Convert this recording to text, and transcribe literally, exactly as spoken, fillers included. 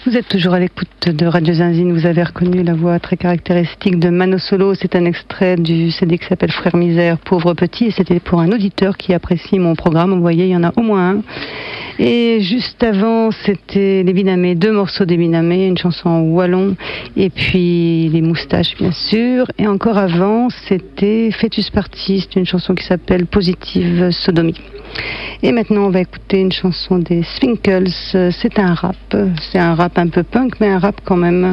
Vous êtes toujours à l'écoute de Radio Zinzine. Vous avez reconnu la voix très caractéristique de Mano Solo. C'est un extrait du C D qui s'appelle Frère Misère, Pauvre Petit. Et c'était pour un auditeur qui apprécie mon programme. Vous voyez, il y en a au moins un. Et juste avant, c'était les Binamés, deux morceaux des Binamés, une chanson en wallon, et puis les Moustaches, bien sûr. Et encore avant, c'était Fœtus Partis, une chanson qui s'appelle Positive Sodomie. Et maintenant, on va écouter une chanson des Swinkles. C'est un rap. C'est un rap un peu punk, mais un rap quand même.